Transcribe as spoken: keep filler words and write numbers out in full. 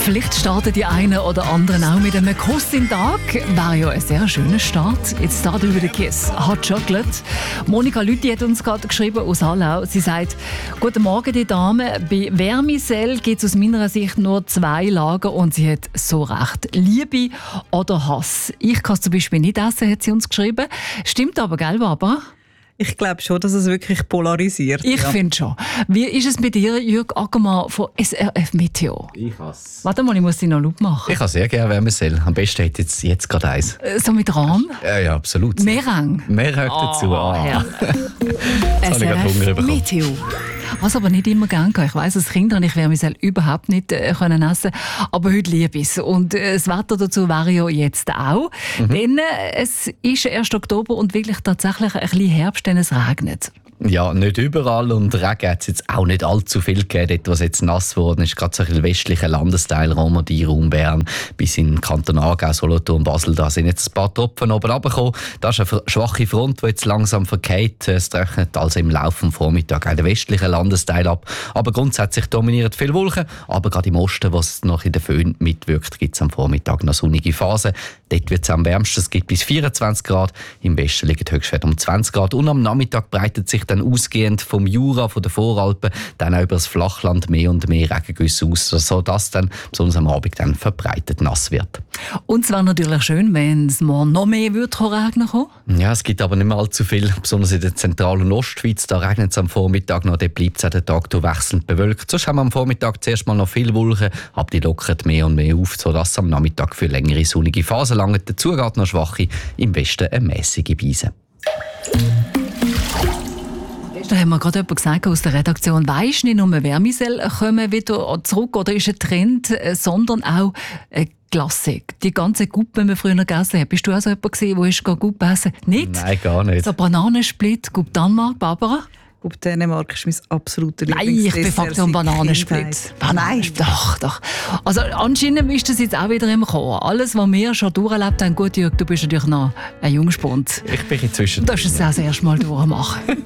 Vielleicht starten die einen oder anderen auch mit einem Kuss im Tag. Wäre ja ein sehr schöner Start. Jetzt startet über den Kiss. Hot Chocolate. Monika Lüthi hat uns gerade geschrieben aus Hallau. Sie sagt, guten Morgen, die Dame. Bei Vermicelle gibt es aus meiner Sicht nur zwei Lager und sie hat so recht. Liebe oder Hass. Ich kann es zum Beispiel nicht essen, hat sie uns geschrieben. Stimmt aber, gell, Barbara? Ich glaube schon, dass es wirklich polarisiert. Ich ja. finde schon. Wie ist es mit dir, Jürg Ackermann von S R F Meteo? Ich hasse. Warte mal, ich muss dich noch laut machen. Ich habe sehr gerne Vermicelle. Am besten hat jetzt, jetzt gerade eins. Äh, So mit Rahm? Ja, ja, absolut. Meringue? Mehr hört Oh, dazu. Ah. S ich R gerade Hunger F bekommen. Meteo. Was aber nicht immer gern kann. Ich weiss, als Kind habe ich Vermicelle überhaupt nicht äh, können essen, aber heute liebe ich es. Und äh, das Wetter dazu wäre ja jetzt auch. Mhm. Denn äh, es ist erst Oktober und wirklich tatsächlich ein bisschen Herbst, denn es regnet. Ja, nicht überall und Regen hat es jetzt auch nicht allzu viel gegeben. Dort, was jetzt nass geworden ist, gerade so ein westlicher Landesteil, Romandie, Raum Bern, bis in den Kanton Aargau, Solothurn, Basel, da sind jetzt ein paar Tropfen oben runtergekommen. Das ist eine schwache Front, die jetzt langsam verkehrt. Es trocknet also im Laufe des Vormittags auch den westlichen Landesteil ab. Aber grundsätzlich dominieren viele Wolken. Aber gerade im Osten, was noch in der Föhn mitwirkt, gibt es am Vormittag noch sonnige Phasen. Dort wird es am wärmsten, es gibt bis vierundzwanzig Grad. Im Westen liegt Höchstwert um zwanzig Grad. Und am Nachmittag breitet sich dann ausgehend vom Jura, von den Voralpen, dann auch über das Flachland mehr und mehr Regengüsse aus, sodass dann besonders am Abend dann verbreitet nass wird. Und es wäre natürlich schön, wenn es morgen noch mehr würde regnen kommen. Ja, es gibt aber nicht mehr allzu viel, besonders in der Zentral- und Ostschweiz. Da regnet es am Vormittag noch, dort bleibt es auch den Tag durch wechselnd bewölkt. Sonst haben wir am Vormittag zuerst mal noch viele Wolken, aber die lockern mehr und mehr auf, sodass am Nachmittag für längere sonnige Phasen lange. Dazu geht noch schwache, im Westen eine mäßige Beise. Da haben wir gerade jemand gesagt aus der Redaktion, weisst nicht nur Vermicelle kommen wieder zurück oder ist ein Trend, sondern auch eine Glasse. Die ganze Guppe, die wir früher gegessen haben. Bist du auch so jemand gewesen, der ist Guppe essen? Nicht? Nein, gar nicht. So Bananensplit, Guppe Danmark, Barbara? Guppe Dänemark ist mein absoluter Nein, Lieblingsdessert. ich bin Faktor Bananensplit. Nein. Doch, doch. Also anscheinend ist das jetzt auch wieder im Kommen. Alles, was wir schon durchlebt haben, gut, Jürg, du bist natürlich noch ein Jungspund. Ich bin inzwischen. Du darfst es auch das erste Mal durchmachen.